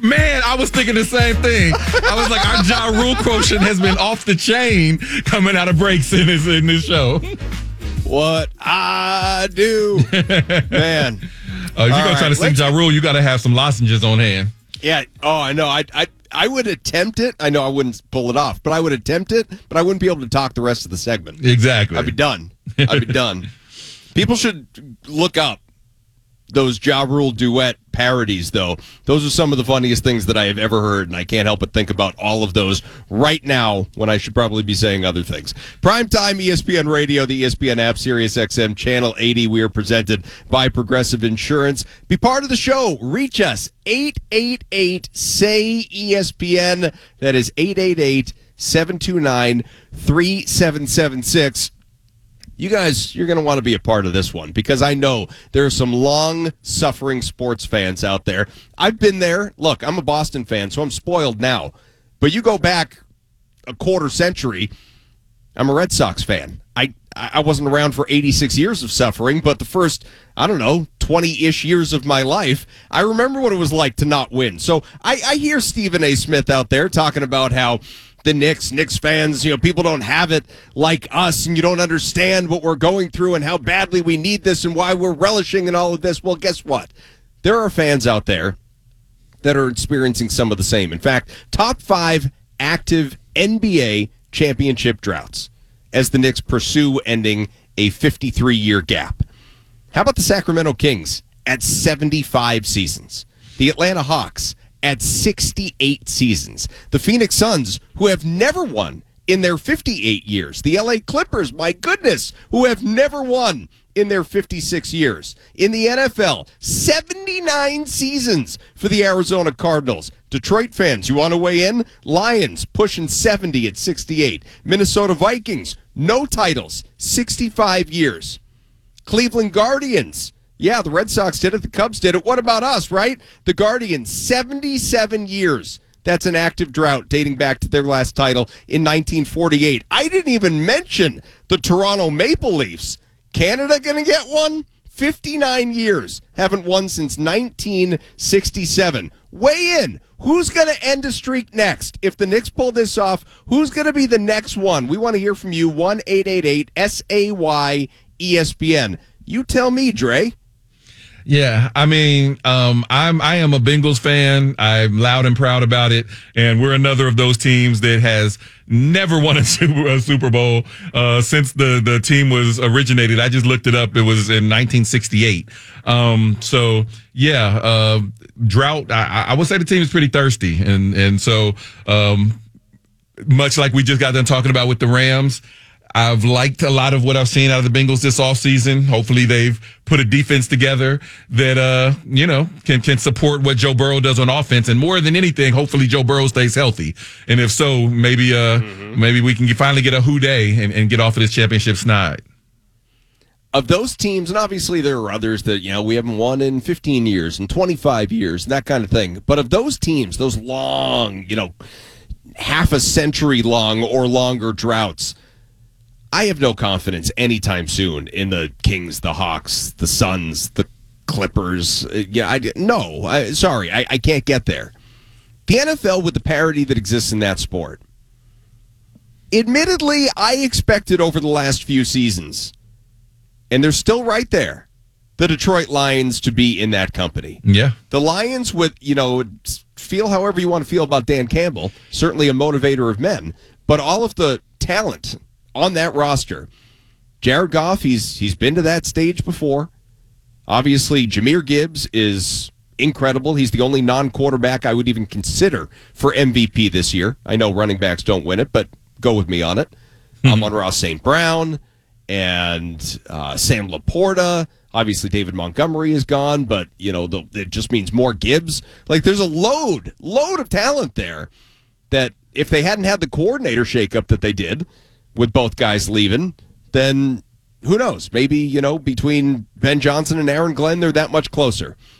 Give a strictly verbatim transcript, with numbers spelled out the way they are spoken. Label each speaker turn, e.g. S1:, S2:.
S1: Man, I was thinking the same thing. I was like, our Ja Rule quotient has been off the chain coming out of breaks in this in this show.
S2: What I do, man.
S1: Uh, if you're gonna
S2: right,
S1: try to sing Ja Rule, you got to have some lozenges on hand.
S2: Yeah. Oh, I know. I, I I would attempt it. I know I wouldn't pull it off, but I would attempt it. But I wouldn't be able to talk the rest of the segment.
S1: Exactly.
S2: I'd be done. I'd be done. People should look up those Ja Rule duet parodies, though. Those are some of the funniest things that I have ever heard, and I can't help but think about all of those right now when I should probably be saying other things. Primetime E S P N Radio, the E S P N app, Sirius X M, Channel eighty. We are presented by Progressive Insurance. Be part of the show. Reach us, eight eight eight, S A Y, E S P N. That is eight eight eight, seven two nine, three seven seven six. You guys, you're going to want to be a part of this one because I know there are some long-suffering sports fans out there. I've been there. Look, I'm a Boston fan, so I'm spoiled now. But you go back a quarter century, I'm a Red Sox fan. I, I wasn't around for eighty-six years of suffering, but the first, I don't know, twenty-ish years of my life, I remember what it was like to not win. So I, I hear Stephen A. Smith out there talking about how the Knicks, Knicks fans, you know, people don't have it like us, and you don't understand what we're going through and how badly we need this and why we're relishing in all of this. Well, guess what? There are fans out there that are experiencing some of the same. In fact, top five active N B A championship droughts as the Knicks pursue ending a fifty-three-year gap. How about the Sacramento Kings at seventy-five seasons? The Atlanta Hawks at sixty-eight seasons. The Phoenix Suns, who have never won in their fifty-eight years. The L A Clippers, my goodness, who have never won in their fifty-six years. In the N F L, seventy-nine seasons for the Arizona Cardinals. Detroit fans, you want to weigh in? Lions pushing seventy at sixty-eight. Minnesota Vikings, no titles, sixty-five years. Cleveland Guardians, yeah, the Red Sox did it. The Cubs did it. What about us, right? The Guardians, seventy-seven years. That's an active drought dating back to their last title in nineteen forty-eight. I didn't even mention the Toronto Maple Leafs. Canada going to get one? fifty-nine years. Haven't won since nineteen sixty-seven. Weigh in. Who's going to end a streak next? If the Knicks pull this off, who's going to be the next one? We want to hear from you. one eight eight eight S A Y E S P N. You tell me, Dre.
S1: Yeah, I mean, um, I'm I am a Bengals fan. I'm loud and proud about it, and we're another of those teams that has never won a Super, a Super Bowl uh, since the the team was originated. I just looked it up; it was in nineteen sixty-eight. Um, so yeah, uh, drought. I, I would say the team is pretty thirsty, and and so um, much like we just got done talking about with the Rams. I've liked a lot of what I've seen out of the Bengals this offseason. Hopefully they've put a defense together that, uh, you know, can, can support what Joe Burrow does on offense. And more than anything, hopefully Joe Burrow stays healthy. And if so, maybe, uh, mm-hmm. maybe we can finally get a who day and, and get off of this championship snide.
S2: Of those teams, and obviously there are others that, you know, we haven't won in fifteen years and twenty-five years and that kind of thing. But of those teams, those long, you know, half a century long or longer droughts, I have no confidence anytime soon in the Kings, the Hawks, the Suns, the Clippers. Yeah, I, no, I, sorry, I, I can't get there. The N F L with the parity that exists in that sport. Admittedly, I expected over the last few seasons, and they're still right there, the Detroit Lions to be in that company.
S1: Yeah.
S2: The Lions with, you know, feel however you want to feel about Dan Campbell, certainly a motivator of men, but all of the talent on that roster. Jared Goff, he's he's been to that stage before. Obviously, Jahmyr Gibbs is incredible. He's the only non-quarterback I would even consider for M V P this year. I know running backs don't win it, but go with me on it. Mm-hmm. Amon-Ra Saint Brown and uh, Sam Laporta. Obviously, David Montgomery is gone, but you know the, it just means more Gibbs. Like there's a load, load of talent there that if they hadn't had the coordinator shakeup that they did, with both guys leaving, then who knows? Maybe, you know, between Ben Johnson and Aaron Glenn, they're that much closer.